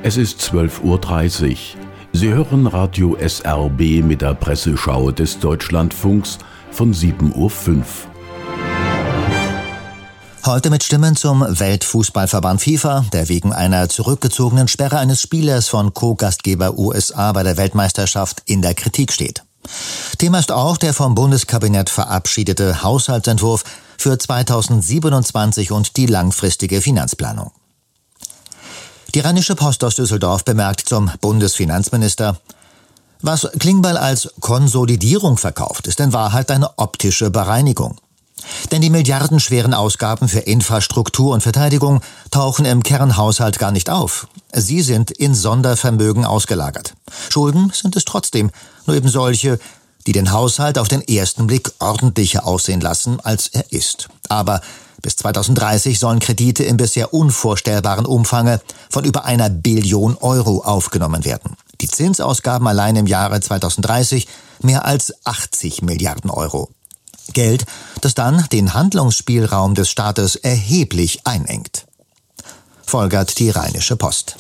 Es ist 12:30 Uhr. Sie hören Radio SRB mit der Presseschau des Deutschlandfunks von 7:05 Uhr. Heute mit Stimmen zum Weltfußballverband FIFA, der wegen einer zurückgezogenen Sperre eines Spielers von Co-Gastgeber USA bei der Weltmeisterschaft in der Kritik steht. Thema ist auch der vom Bundeskabinett verabschiedete Haushaltsentwurf für 2027 und die langfristige Finanzplanung. Die Rheinische Post aus Düsseldorf bemerkt zum Bundesfinanzminister: Was Klingbeil als Konsolidierung verkauft, ist in Wahrheit eine optische Bereinigung. Denn die milliardenschweren Ausgaben für Infrastruktur und Verteidigung tauchen im Kernhaushalt gar nicht auf. Sie sind in Sondervermögen ausgelagert. Schulden sind es trotzdem, nur eben solche, die den Haushalt auf den ersten Blick ordentlicher aussehen lassen, als er ist. Aber bis 2030 sollen Kredite im bisher unvorstellbaren Umfange von über 1 Billion Euro aufgenommen werden. Die Zinsausgaben allein im Jahre 2030 mehr als 80 Milliarden Euro. Geld, das dann den Handlungsspielraum des Staates erheblich einengt. Folgert die Rheinische Post.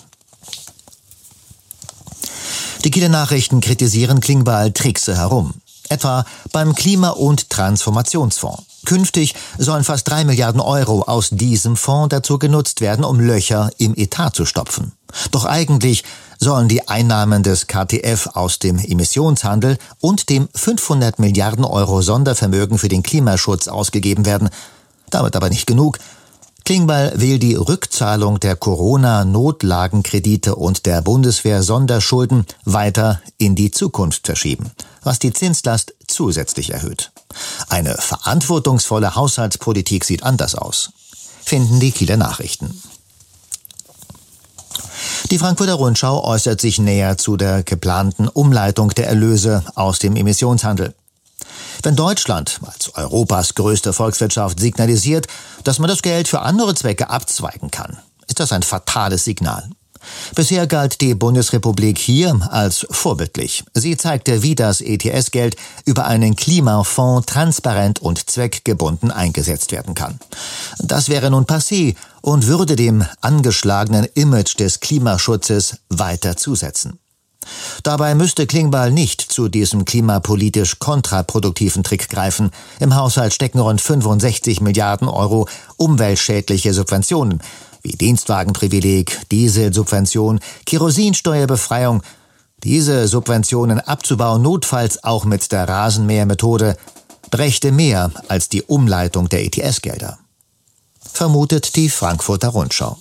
Die Kieler Nachrichten kritisieren Klingbeil Trickse herum. Etwa beim Klima- und Transformationsfonds. Künftig sollen fast 3 Milliarden Euro aus diesem Fonds dazu genutzt werden, um Löcher im Etat zu stopfen. Doch eigentlich sollen die Einnahmen des KTF aus dem Emissionshandel und dem 500 Milliarden Euro Sondervermögen für den Klimaschutz ausgegeben werden. Damit aber nicht genug. Klingbeil will die Rückzahlung der Corona-Notlagenkredite und der Bundeswehr-Sonderschulden weiter in die Zukunft verschieben, was die Zinslast zusätzlich erhöht. Eine verantwortungsvolle Haushaltspolitik sieht anders aus, finden die Kieler Nachrichten. Die Frankfurter Rundschau äußert sich näher zu der geplanten Umleitung der Erlöse aus dem Emissionshandel. Wenn Deutschland als Europas größte Volkswirtschaft signalisiert, dass man das Geld für andere Zwecke abzweigen kann, ist das ein fatales Signal. Bisher galt die Bundesrepublik hier als vorbildlich. Sie zeigte, wie das ETS-Geld über einen Klimafonds transparent und zweckgebunden eingesetzt werden kann. Das wäre nun passé und würde dem angeschlagenen Image des Klimaschutzes weiter zusetzen. Dabei müsste Klingbeil nicht zu diesem klimapolitisch kontraproduktiven Trick greifen. Im Haushalt stecken rund 65 Milliarden Euro umweltschädliche Subventionen, wie Dienstwagenprivileg, Dieselsubvention, Kerosinsteuerbefreiung. Diese Subventionen abzubauen, notfalls auch mit der Rasenmähermethode, brächte mehr als die Umleitung der ETS-Gelder. Vermutet die Frankfurter Rundschau.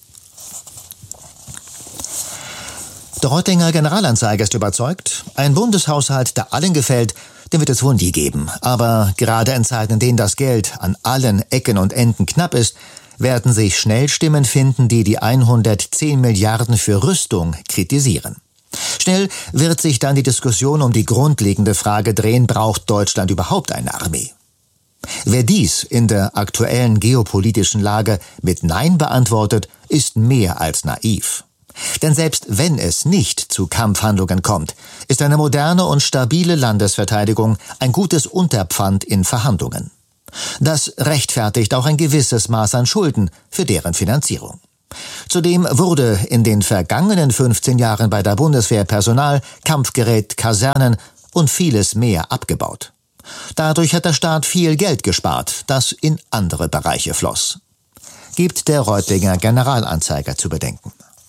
Der Reutinger Generalanzeiger ist überzeugt, ein Bundeshaushalt, der allen gefällt, den wird es wohl nie geben. Aber gerade in Zeiten, in denen das Geld an allen Ecken und Enden knapp ist, werden sich schnell Stimmen finden, die die 110 Milliarden für Rüstung kritisieren. Schnell wird sich dann die Diskussion um die grundlegende Frage drehen, braucht Deutschland überhaupt eine Armee? Wer dies in der aktuellen geopolitischen Lage mit Nein beantwortet, ist mehr als naiv. Denn selbst wenn es nicht zu Kampfhandlungen kommt, ist eine moderne und stabile Landesverteidigung ein gutes Unterpfand in Verhandlungen. Das rechtfertigt auch ein gewisses Maß an Schulden für deren Finanzierung. Zudem wurde in den vergangenen 15 Jahren bei der Bundeswehr Personal, Kampfgerät, Kasernen und vieles mehr abgebaut. Dadurch hat der Staat viel Geld gespart, das in andere Bereiche floss. Gibt der Reutinger Generalanzeiger zu bedenken.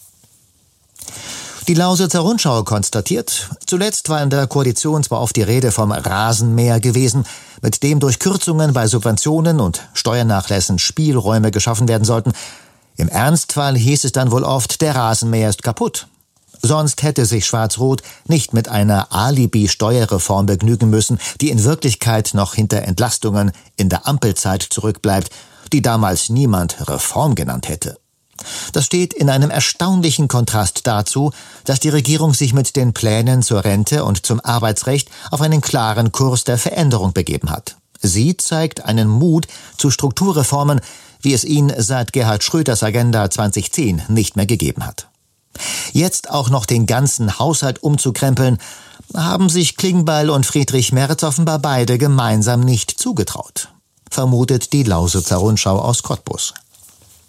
Die Lausitzer Rundschau konstatiert, zuletzt war in der Koalition zwar oft die Rede vom Rasenmäher gewesen, mit dem durch Kürzungen bei Subventionen und Steuernachlässen Spielräume geschaffen werden sollten. Im Ernstfall hieß es dann wohl oft, der Rasenmäher ist kaputt. Sonst hätte sich Schwarz-Rot nicht mit einer Alibi-Steuerreform begnügen müssen, die in Wirklichkeit noch hinter Entlastungen in der Ampelzeit zurückbleibt, die damals niemand Reform genannt hätte. Das steht in einem erstaunlichen Kontrast dazu, dass die Regierung sich mit den Plänen zur Rente und zum Arbeitsrecht auf einen klaren Kurs der Veränderung begeben hat. Sie zeigt einen Mut zu Strukturreformen, wie es ihn seit Gerhard Schröders Agenda 2010 nicht mehr gegeben hat. Jetzt auch noch den ganzen Haushalt umzukrempeln, haben sich Klingbeil und Friedrich Merz offenbar beide gemeinsam nicht zugetraut, vermutet die Lausitzer Rundschau aus Cottbus.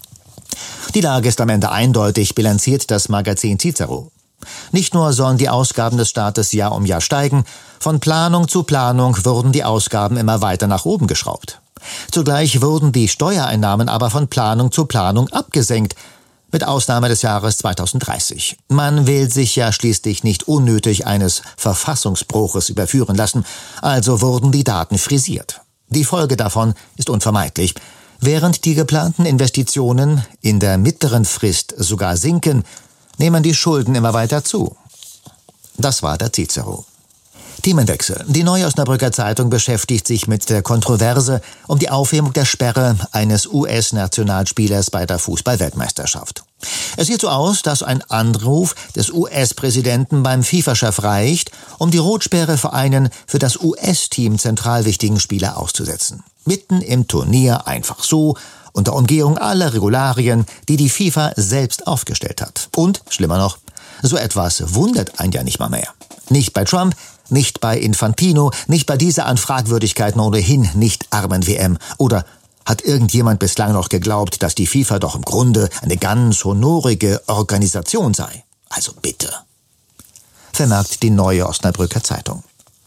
Die Lage ist am Ende eindeutig, bilanziert das Magazin Cicero. Nicht nur sollen die Ausgaben des Staates Jahr um Jahr steigen, von Planung zu Planung wurden die Ausgaben immer weiter nach oben geschraubt. Zugleich wurden die Steuereinnahmen aber von Planung zu Planung abgesenkt, mit Ausnahme des Jahres 2030. Man will sich ja schließlich nicht unnötig eines Verfassungsbruches überführen lassen, also wurden die Daten frisiert. Die Folge davon ist unvermeidlich. Während die geplanten Investitionen in der mittleren Frist sogar sinken, nehmen die Schulden immer weiter zu. Das war der Cicero. Themenwechsel. Die Neue Osnabrücker Zeitung beschäftigt sich mit der Kontroverse um die Aufhebung der Sperre eines US-Nationalspielers bei der Fußball-Weltmeisterschaft. Es sieht so aus, dass ein Anruf des US-Präsidenten beim FIFA-Chef reicht, um die Rotsperre für einen für das US-Team zentral wichtigen Spieler auszusetzen. Mitten im Turnier einfach so, unter Umgehung aller Regularien, die die FIFA selbst aufgestellt hat. Und, schlimmer noch, so etwas wundert einen ja nicht mal mehr. Nicht bei Trump, nicht bei Infantino, nicht bei dieser an Fragwürdigkeiten ohnehin nicht armen WM. Oder hat irgendjemand bislang noch geglaubt, dass die FIFA doch im Grunde eine ganz honorige Organisation sei? Also bitte. Vermerkt die Neue Osnabrücker Zeitung.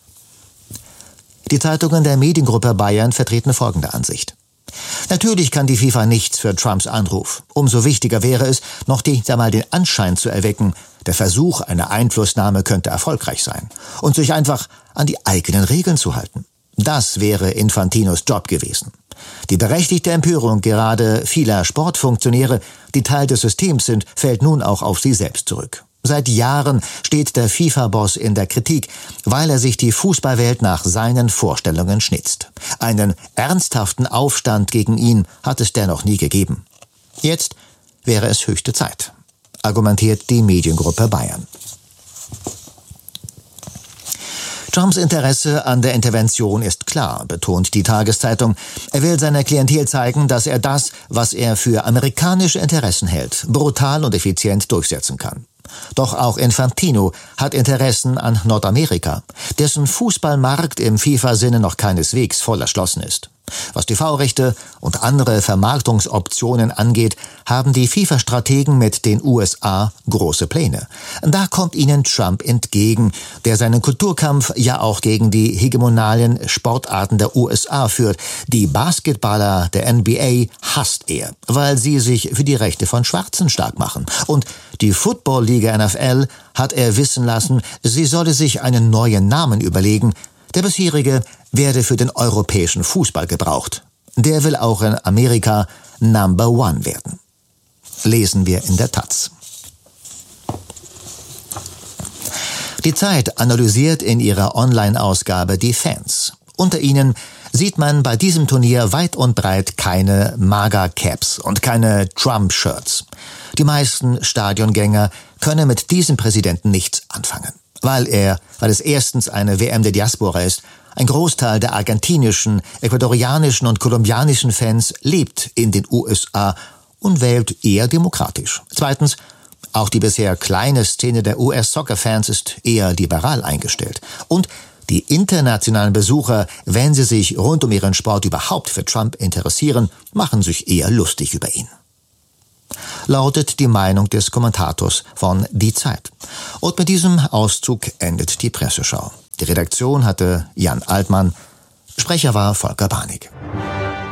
Die Zeitungen der Mediengruppe Bayern vertreten folgende Ansicht. Natürlich kann die FIFA nichts für Trumps Anruf. Umso wichtiger wäre es, noch einmal den Anschein zu erwecken, der Versuch einer Einflussnahme könnte erfolgreich sein und sich einfach an die eigenen Regeln zu halten. Das wäre Infantinos Job gewesen. Die berechtigte Empörung gerade vieler Sportfunktionäre, die Teil des Systems sind, fällt nun auch auf sie selbst zurück. Seit Jahren steht der FIFA-Boss in der Kritik, weil er sich die Fußballwelt nach seinen Vorstellungen schnitzt. Einen ernsthaften Aufstand gegen ihn hat es dennoch nie gegeben. Jetzt wäre es höchste Zeit, argumentiert die Mediengruppe Bayern. Trumps Interesse an der Intervention ist klar, betont die Tageszeitung. Er will seiner Klientel zeigen, dass er das, was er für amerikanische Interessen hält, brutal und effizient durchsetzen kann. Doch auch Infantino hat Interessen an Nordamerika, dessen Fußballmarkt im FIFA-Sinne noch keineswegs voll erschlossen ist. Was TV-Rechte und andere Vermarktungsoptionen angeht, haben die FIFA-Strategen mit den USA große Pläne. Da kommt ihnen Trump entgegen, der seinen Kulturkampf ja auch gegen die hegemonalen Sportarten der USA führt. Die Basketballer der NBA hasst er, weil sie sich für die Rechte von Schwarzen stark machen. Und die Football-Liga NFL hat er wissen lassen, sie solle sich einen neuen Namen überlegen. Der bisherige werde für den europäischen Fußball gebraucht. Der will auch in Amerika Number One werden. Lesen wir in der Taz. Die Zeit analysiert in ihrer Online-Ausgabe die Fans. Unter ihnen sieht man bei diesem Turnier weit und breit keine MAGA-Caps und keine Trump-Shirts. Die meisten Stadiongänger können mit diesem Präsidenten nichts anfangen, weil es erstens eine WM der Diaspora ist. Ein Großteil der argentinischen, ecuadorianischen und kolumbianischen Fans lebt in den USA und wählt eher demokratisch. Zweitens, auch die bisher kleine Szene der US-Soccer-Fans ist eher liberal eingestellt. Und die internationalen Besucher, wenn sie sich rund um ihren Sport überhaupt für Trump interessieren, machen sich eher lustig über ihn. Lautet die Meinung des Kommentators von Die Zeit. Und mit diesem Auszug endet die Presseschau. Die Redaktion hatte Jan Altmann, Sprecher war Volker Barnig.